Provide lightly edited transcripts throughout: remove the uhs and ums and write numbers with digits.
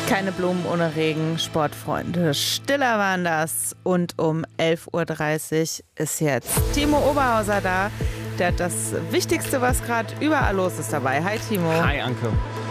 Keine Blumen ohne Regen, Sportfreunde. Stiller waren das. Und um 11.30 Uhr ist jetzt Timo Oberhauser da. Der hat das Wichtigste, was gerade überall los ist, dabei. Hi Timo. Hi Anke.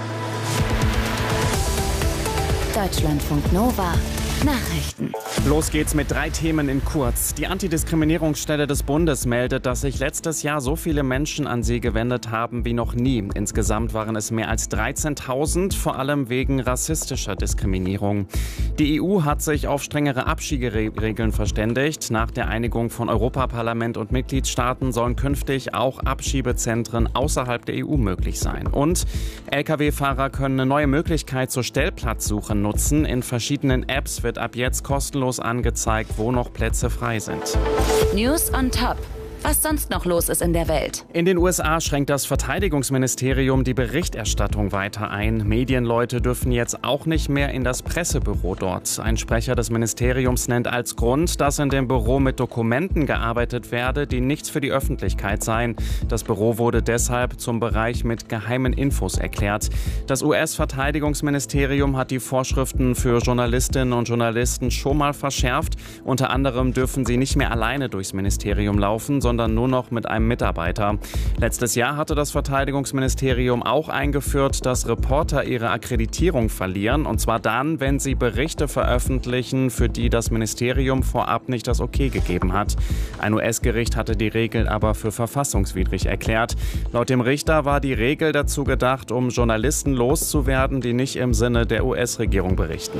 Deutschlandfunk Nova. Nachrichten. Los geht's mit 3 Themen in kurz. Die Antidiskriminierungsstelle des Bundes meldet, dass sich letztes Jahr so viele Menschen an sie gewendet haben wie noch nie. Insgesamt waren es mehr als 13.000, vor allem wegen rassistischer Diskriminierung. Die EU hat sich auf strengere Abschieberegeln verständigt. Nach der Einigung von Europaparlament und Mitgliedstaaten sollen künftig auch Abschiebezentren außerhalb der EU möglich sein. Und Lkw-Fahrer können eine neue Möglichkeit zur Stellplatzsuche nutzen. In verschiedenen Apps wird ab jetzt kostenlos angezeigt, wo noch Plätze frei sind. News on top. Was sonst noch los ist in der Welt. In den USA schränkt das Verteidigungsministerium die Berichterstattung weiter ein. Medienleute dürfen jetzt auch nicht mehr in das Pressebüro dort. Ein Sprecher des Ministeriums nennt als Grund, dass in dem Büro mit Dokumenten gearbeitet werde, die nichts für die Öffentlichkeit seien. Das Büro wurde deshalb zum Bereich mit geheimen Infos erklärt. Das US-Verteidigungsministerium hat die Vorschriften für Journalistinnen und Journalisten schon mal verschärft. Unter anderem dürfen sie nicht mehr alleine durchs Ministerium laufen, sondern nur noch mit einem Mitarbeiter. Letztes Jahr hatte das Verteidigungsministerium auch eingeführt, dass Reporter ihre Akkreditierung verlieren, und zwar dann, wenn sie Berichte veröffentlichen, für die das Ministerium vorab nicht das Okay gegeben hat. Ein US-Gericht hatte die Regel aber für verfassungswidrig erklärt. Laut dem Richter war die Regel dazu gedacht, um Journalisten loszuwerden, die nicht im Sinne der US-Regierung berichten.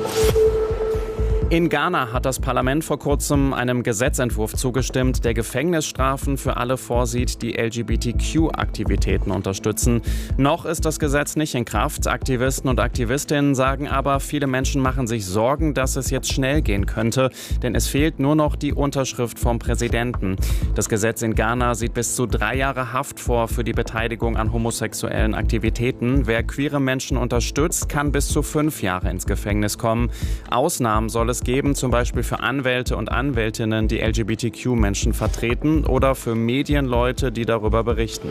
In Ghana hat das Parlament vor kurzem einem Gesetzentwurf zugestimmt, der Gefängnisstrafen für alle vorsieht, die LGBTQ-Aktivitäten unterstützen. Noch ist das Gesetz nicht in Kraft. Aktivisten und Aktivistinnen sagen aber, viele Menschen machen sich Sorgen, dass es jetzt schnell gehen könnte, denn es fehlt nur noch die Unterschrift vom Präsidenten. Das Gesetz in Ghana sieht bis zu 3 Jahre Haft vor für die Beteiligung an homosexuellen Aktivitäten. Wer queere Menschen unterstützt, kann bis zu 5 Jahre ins Gefängnis kommen. Ausnahmen soll es geben, zum Beispiel für Anwälte und Anwältinnen, die LGBTQ-Menschen vertreten, oder für Medienleute, die darüber berichten.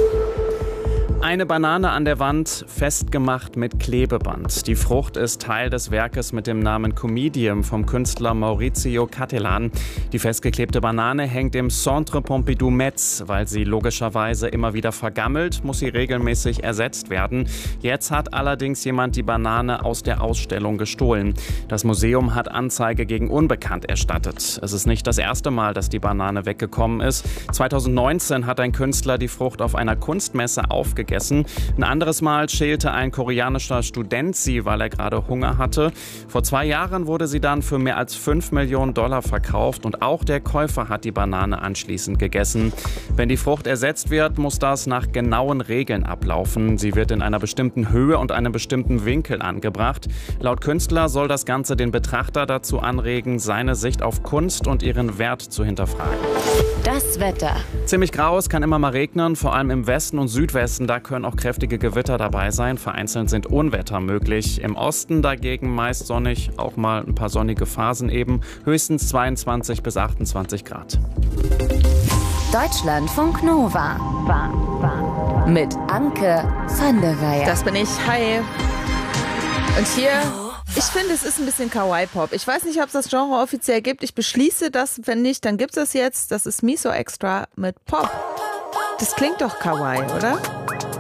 Eine Banane an der Wand, festgemacht mit Klebeband. Die Frucht ist Teil des Werkes mit dem Namen Comedium vom Künstler Maurizio Cattelan. Die festgeklebte Banane hängt im Centre Pompidou Metz. Weil sie logischerweise immer wieder vergammelt, muss sie regelmäßig ersetzt werden. Jetzt hat allerdings jemand die Banane aus der Ausstellung gestohlen. Das Museum hat Anzeige gegen Unbekannt erstattet. Es ist nicht das erste Mal, dass die Banane weggekommen ist. 2019 hat ein Künstler die Frucht auf einer Kunstmesse aufgegessen. Ein anderes Mal schälte ein koreanischer Student sie, weil er gerade Hunger hatte. Vor 2 Jahren wurde sie dann für mehr als $5 Millionen verkauft, und auch der Käufer hat die Banane anschließend gegessen. Wenn die Frucht ersetzt wird, muss das nach genauen Regeln ablaufen. Sie wird in einer bestimmten Höhe und einem bestimmten Winkel angebracht. Laut Künstler soll das Ganze den Betrachter dazu anregen, seine Sicht auf Kunst und ihren Wert zu hinterfragen. Das Wetter. Ziemlich grau, es kann immer mal regnen, vor allem im Westen und Südwesten. Da können auch kräftige Gewitter dabei sein. Vereinzelt sind Unwetter möglich. Im Osten dagegen meist sonnig, auch mal ein paar sonnige Phasen eben. Höchstens 22 bis 28 Grad. Deutschlandfunk Nova. Mit Anke van der Weyer. Das bin ich. Hi. Und hier, ich finde, es ist ein bisschen Kawaii-Pop. Ich weiß nicht, ob es das Genre offiziell gibt. Ich beschließe das. Wenn nicht, dann gibt es das jetzt. Das ist Miso Extra mit Pop. Das klingt doch Kawaii, oder?